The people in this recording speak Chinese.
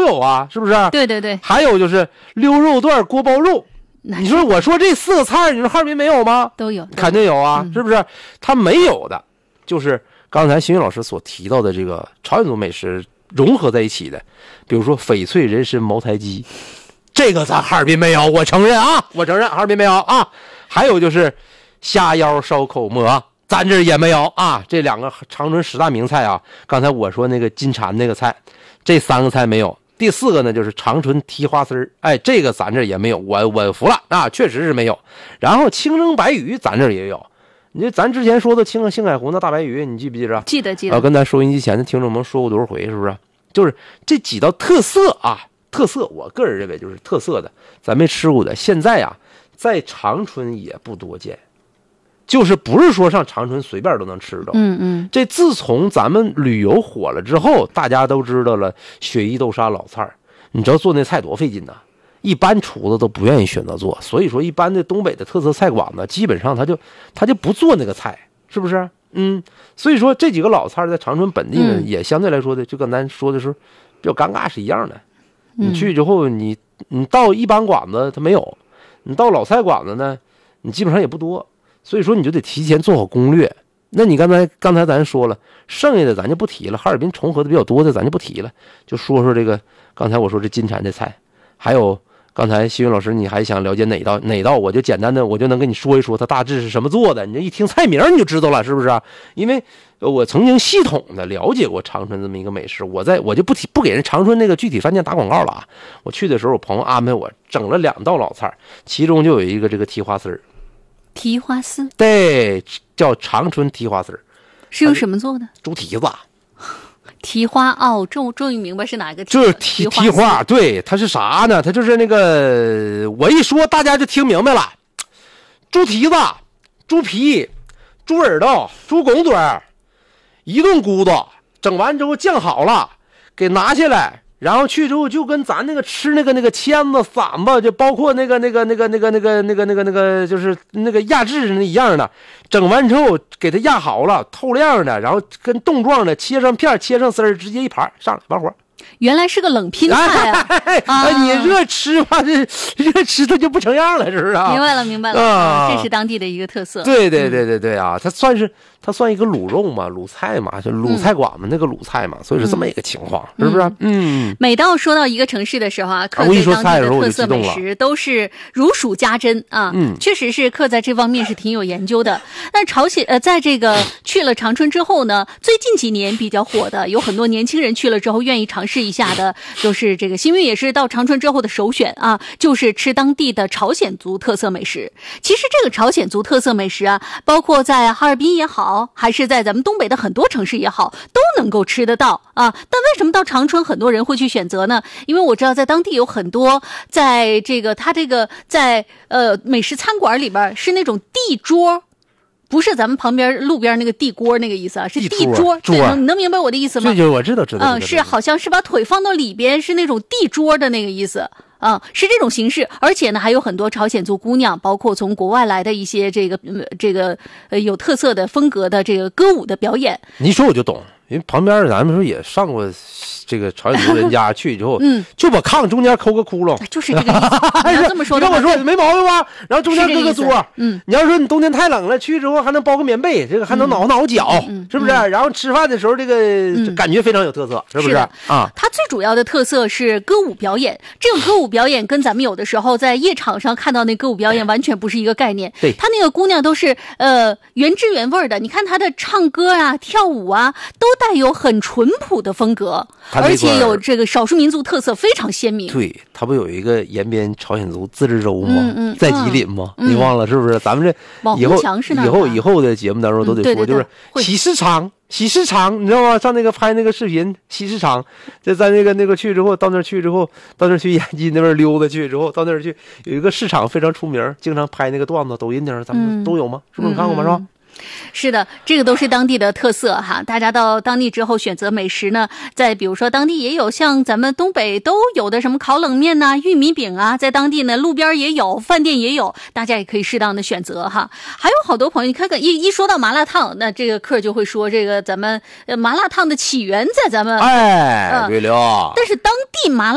有啊，是不是？ 对对对。 还有就是溜肉段、锅包肉。你说我说这4个菜，你说哈尔滨没有吗？ 都有， 肯定有啊，是不是？它没有的，就是刚才邢云老师所提到的这个朝鲜族美食融合在一起的，比如说翡翠人参茅台鸡，这个咱哈尔滨没有，我承认啊，我承认哈尔滨没有啊。还有就是虾腰烧口蘑，咱这也没有啊。这2个长春10大名菜啊，刚才我说那个金蝉那个菜，这3个菜没有。第4个呢，就是长春蹄花丝儿，哎，这个咱这也没有，我服了啊，确实是没有。然后清蒸白鱼咱这也有，你咱之前说的青海湖那大白鱼，你记不记着？ 记得。 跟咱收音机前的听众们说过多少回，是不是？就是这几道特色啊，特色，我个人认为就是特色的，咱没吃过的，现在啊，在长春也不多见。就是不是说上长春随便都能吃到。这自从咱们旅游火了之后，大家都知道了雪衣豆沙老菜，你知道做那菜多费劲呢？一般厨子都不愿意选择做，所以说一般的东北的特色菜馆子，基本上他就不做那个菜，是不是？所以说这几个老菜在长春本地呢，也相对来说的，就跟咱说的时候比较尴尬是一样的。你去之后，你到一般馆子它没有，你到老菜馆子呢，你基本上也不多。所以说你就得提前做好攻略。那你刚才咱说了，剩下的咱就不提了，哈尔滨重合的比较多的咱就不提了，就说说这个刚才我说这金蝉这菜，还有刚才新云老师你还想了解哪道，我就简单的我就能跟你说一说它大致是什么做的，你这一听菜名你就知道了，是不是？因为我曾经系统的了解过长春这么一个美食，我就不给人长春那个具体饭店打广告了啊。我去的时候我朋友安排我整了2道老菜，其中就有一个这个蹄花丝儿。 蹄花丝， 对，叫长春蹄花丝， 是用什么做的？ 猪蹄子。 蹄花哦，终于明白是哪个。 就是蹄花，对，它是啥呢？它就是那个，我一说大家就听明白了。猪蹄子、猪皮、猪耳朵、猪拱嘴，一顿咕嘟，整完之后酱好了，给拿下来。然后去之后就跟咱那个吃那个签子馓子，就包括那个就是那个压制那一样的，整完之后给它压好了，透亮的，然后跟冻状的切上片，切上丝儿，直接一盘上来完活。 原来是个冷拼菜啊！ 你热吃吧，这热吃它就不成样了，是不是啊？ 明白了，这是当地的一个特色。 对啊，它算一个卤肉嘛，卤菜嘛，就卤菜馆嘛，那个卤菜嘛，所以是这么一个情况，是不是？ 每到说到一个城市的时候啊，客对当地的特色美食都是如数家珍啊。确实是客在这方面是挺有研究的。但朝鲜在这个去了长春之后呢，最近几年比较火的，有很多年轻人去了之后愿意尝试一下的，就是这个新运也是到长春之后的首选啊，就是吃当地的朝鲜族特色美食。其实这个朝鲜族特色美食啊，包括在哈尔滨也好，还是在咱们东北的很多城市也好，都能够吃得到啊。但为什么到长春很多人会去选择呢？因为我知道在当地有很多在这个在美食餐馆里边是那种地桌。不是咱们旁边路边那个地锅那个意思啊，是地桌。对，你能明白我的意思吗？ 这就我知道。 是好像是把腿放到里边，是那种地桌的那个意思。是这种形式，而且呢，还有很多朝鲜族姑娘，包括从国外来的一些这个有特色的风格的这个歌舞的表演。 你一说我就懂，因为旁边咱们说也上过这个朝鲜族人家去之后，就把炕中间抠个窟窿， 就是这个意思。你要这么说的话， 你跟我说没毛病吧？然后中间搁个桌，你要说你冬天太冷了，去之后还能包个棉被，这个还能挠脚，是不是？然后吃饭的时候，这个感觉非常有特色，是不是啊？ 它最主要的特色是歌舞表演，这个歌舞表演跟咱们有的时候在夜场上看到那歌舞表演完全不是一个概念。 对， 他那个姑娘都是原汁原味的，你看她的唱歌啊、跳舞啊，都带有很淳朴的风格，而且有这个少数民族特色非常鲜明。 对，他不有一个延边朝鲜族自治州吗？在吉林吗？你忘了是不是？咱们这以后的节目当中都得说，就是喜事场。喜事场，你知道吗？上那个拍那个视频，喜事场，就在那个去之后，到那去延吉那边溜达去之后，到那儿去有一个市场非常出名，经常拍那个段子，抖音上咱们都有吗？是不是你看过吗？是吧？ 是的，这个都是当地的特色哈。大家到当地之后选择美食呢，再比如说当地也有像咱们东北都有的什么烤冷面呐、玉米饼啊，在当地呢路边也有，饭店也有，大家也可以适当的选择哈。还有好多朋友，你看看一说到麻辣烫，那这个客就会说这个咱们麻辣烫的起源在咱们对了， 但是当地麻辣